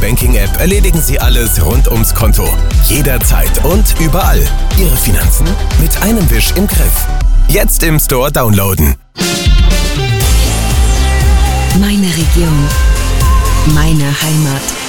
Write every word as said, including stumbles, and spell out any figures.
Banking-App erledigen Sie alles rund ums Konto. Jederzeit und überall. Ihre Finanzen mit einem Wisch im Griff. Jetzt im Store downloaden. Meine Region. Meine Heimat.